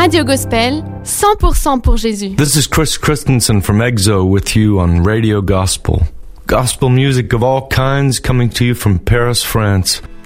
Radio Gospel, 100% pour Jésus. This is Chris Christensen from EXO with you on Radio Gospel. Gospel music of all kinds coming to you from Paris, France.